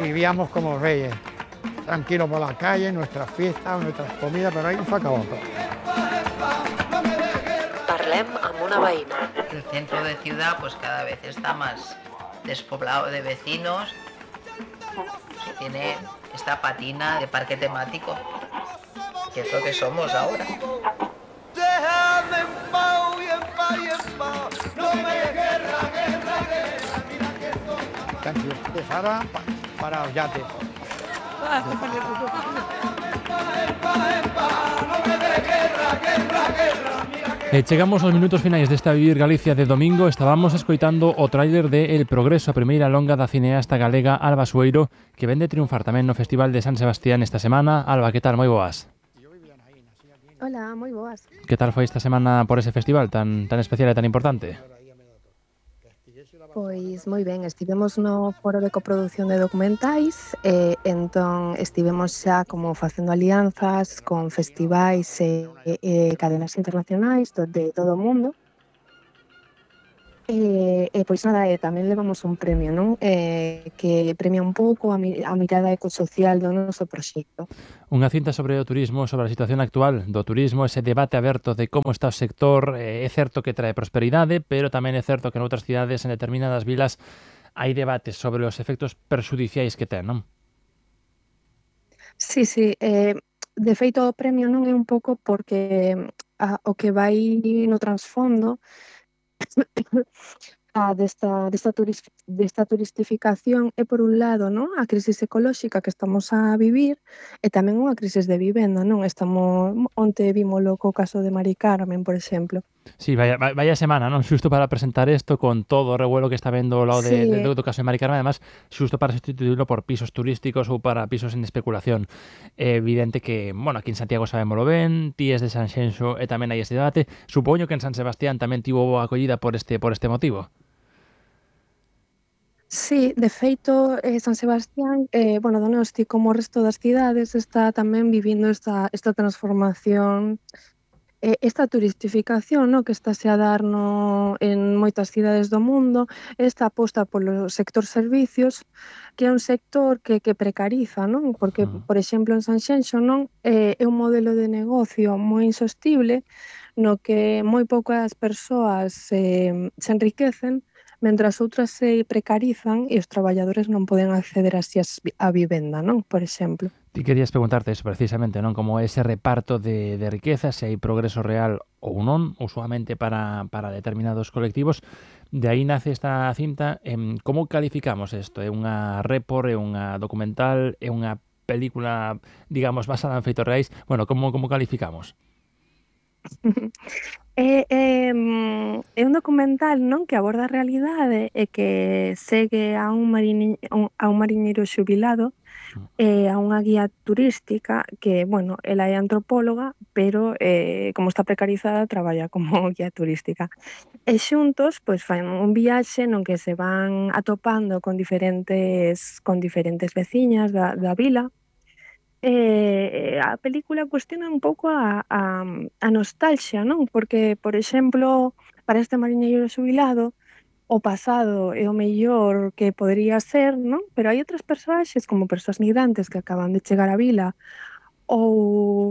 vivíamos como reyes, tranquilos por la calle, nuestras fiestas, nuestras comidas, pero ahí se acabó todo. Parlem amb una veïna. El centro de ciudad pues cada vez está más despoblado de vecinos. Tiene esta patina de parque temático, que es lo que somos ahora. Déjame en paz y en paz y en paz. No me des guerra, guerra, guerra. Mira que son Canción de Sara para los yates. Chegamos aos minutos finais desta Vivir Galicia de domingo. Estábamos escoitando o tráiler de El Progreso, a primeira longa da cineasta galega Alba Sueiro, que vende triunfar tamén no Festival de San Sebastián esta semana. Alba, que tal? Moi boas. Hola, moi boas. Que tal foi esta semana por ese festival tan especial e tan importante? Pois moi ben, estivemos no foro de coproducción de documentais entón estivemos xa como facendo alianzas con festivais e cadenas internacionais de todo o mundo. Pois nada, tamén levamos un premio, non? Que premia un pouco a mirada ecosocial do noso proxecto. Unha cinta sobre o turismo, sobre a situación actual do turismo, ese debate aberto de como está o sector. É certo que trae prosperidade, pero tamén é certo que noutras cidades, en determinadas vilas, hai debates sobre os efectos perxudiciais que ten, non? Sí, de feito o premio non é un pouco porque o que vai no trasfondo desta turistificación é, por un lado, non, a crisis ecolóxica que estamos a vivir e tamén unha crisis de vivenda, non? Onte vímolo co caso de Mari Carmen, por exemplo. Sí, vaya semana, non? Xusto para presentar isto con todo o revuelo que está vendo ao lado Sí. do caso de Mari Carmen, además, xusto para sustituirlo por pisos turísticos ou para pisos en especulación. É evidente que, bueno, aquí en Santiago sabémolo ben, ti es de Sanxenxo e tamén hai este debate. Supoño que en San Sebastián tamén tivo boa acollida por este motivo. Sí, de feito, San Sebastián, Donosti, como o resto das cidades, está tamén vivindo esta transformación, esta turistificación, no, que estáse a dar en moitas cidades do mundo, esta aposta polo sector servicios, que é un sector que precariza, non? Porque, por exemplo, en Sanxenxo, non, é un modelo de negocio moi insostible, no que moi poucas persoas se enriquecen, mentras outras se precarizan e os traballadores non poden acceder así a vivenda, non? Por exemplo. Ti querías preguntarte eso precisamente, non? Como ese reparto de riqueza, se hai progreso real ou non, usualmente para determinados colectivos. De aí nace esta cinta. Como calificamos isto? É unha report, é unha documental, é unha película, digamos, basada en feitos reais? Bueno, como calificamos? É un documental, non, que aborda a realidade e que segue a un mariñeiro xubilado e a unha guía turística que, bueno, ela é antropóloga, pero como está precarizada traballa como guía turística. E xuntos, pois, fan un viaxe non que se van atopando con diferentes veciñas da vila. A película cuestiona un pouco a nostalgia, non? Porque, por exemplo, para este mariñeiro xubilado, o pasado é o mellor que podería ser, non? Pero hai outras persoaxes, como persoas migrantes que acaban de chegar á vila, ou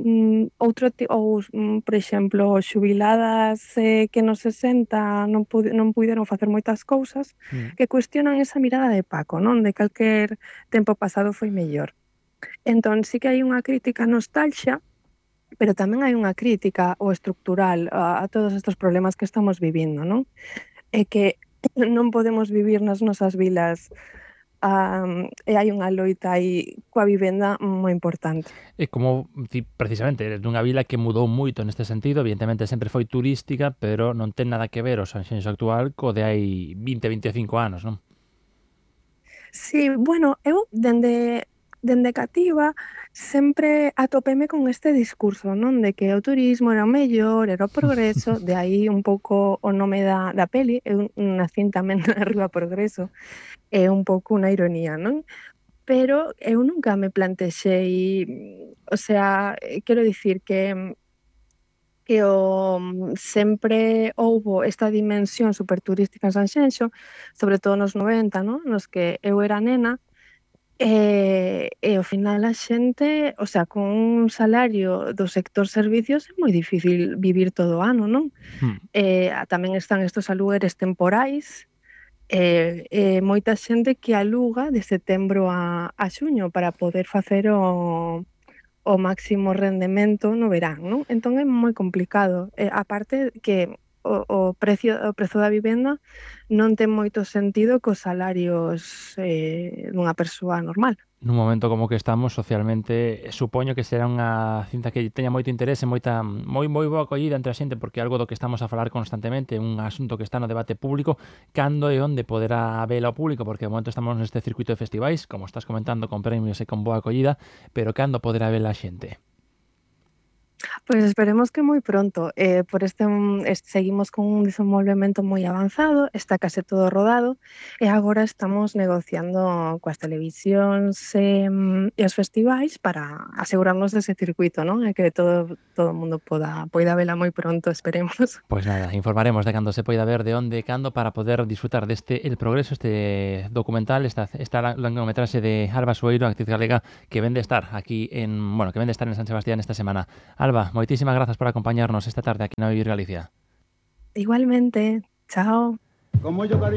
por exemplo, xubiladas que nos 60 non puideron facer moitas cousas, que cuestionan esa mirada de Paco, non? De calquer tempo pasado foi mellor. Entón, sí que hai unha crítica á nostalgia, pero tamén hai unha crítica ao estructural, a todos estes problemas que estamos vivindo, non? É que non podemos vivir nas nosas vilas e hai unha loita aí coa vivenda moi importante. E como ti precisamente eres dunha vila que mudou moito neste sentido, evidentemente sempre foi turística, pero non ten nada que ver o Sanxenxo actual co de hai 20-25 anos, non? Sí, bueno, eu dende cativa sempre atopeme con este discurso, non? De que o turismo era o mellor, era o progreso, de aí un pouco o nome da peli, eu nacín tamén na Rúa Progreso, é un pouco unha ironía, non? Pero eu nunca me plantexei, o sea, quero dicir que sempre houbo esta dimensión superturística en Sanxenxo, sobre todo nos 90, non? Nos que eu era nena, E ao final a xente, o sea, con un salario do sector servicios é moi difícil vivir todo o ano, non? Hmm. Tamén están estes alugueres temporais, moita xente que aluga de setembro a xuño para poder facer o máximo rendemento no verán, non? Entón é moi complicado. Aparte que o prezo da vivenda non ten moito sentido cos salarios dunha persoa normal. Nun momento como que estamos socialmente, supoño que será unha cinta que teña moito interese, moi boa acollida entre a xente, porque é algo do que estamos a falar constantemente, un asunto que está no debate público. Cando e onde poderá vela o público? Porque de momento estamos neste circuito de festivais, como estás comentando, con premios e con boa acollida, pero cando poderá vela a xente? Pois esperemos que moi pronto. Por seguimos con un desenvolvemento moi avanzado, está case todo rodado e agora estamos negociando coas televisións e os festivais para asegurarnos dese circuito, non? E que todo o mundo poida vela moi pronto, esperemos. Pois nada, informaremos de cando se poida ver, de onde e cando, para poder disfrutar deste El Progreso, este documental, esta longometraxe de Alba Sueiro, actriz galega, que vende estar aquí en San Sebastián esta semana. Alba, moitísimas grazas por acompañarnos esta tarde aquí na Vivir Galicia. Igualmente, chao. Como yo